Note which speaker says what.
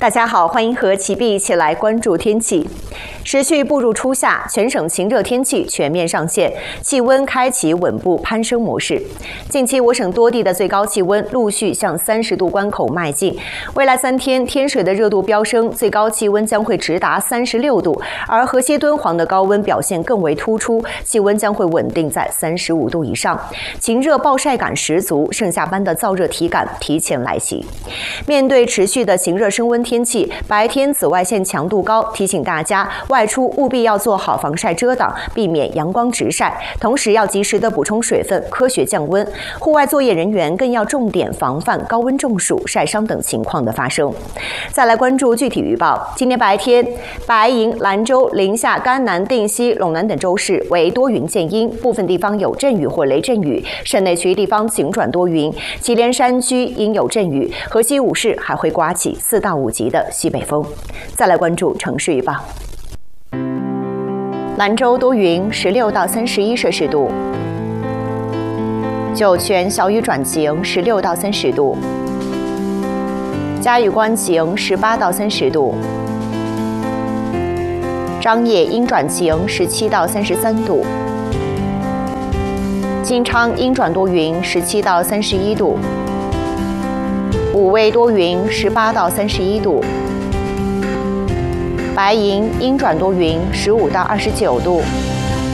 Speaker 1: 大家好，欢迎和齐碧一起来关注天气。持续步入初夏，全省晴热天气全面上线，气温开启稳步攀升模式。近期我省多地的最高气温陆续向30度关口迈进，未来3天天水的热度飙升，最高气温将会直达36度，而河西敦煌的高温表现更为突出，气温将会稳定在35度以上，晴热暴晒感十足，盛夏般的燥热体感提前来袭。面对持续的晴热升温天气，白天紫外线强度高，提醒大家外出务必要做好防晒遮挡，避免阳光直晒，同时要及时的补充水分，科学降温。户外作业人员更要重点防范高温中暑、晒伤等情况的发生。再来关注具体预报，今天白天，白银、兰州、临夏、甘南、定西、陇南等州市为多云见阴，部分地方有阵雨或雷阵雨，省内其余地方晴转多云，祁连山区应有阵雨，河西5市还会刮起4到5级的西北风。再来关注城市预报。兰州多云，16到31摄氏度；酒泉小雨转晴，16到30度；嘉峪关晴，18到30度；张掖阴转晴，17到33度；金昌阴转多云，17到31度；武威多云，18到31度；白银阴转多云，15到29度；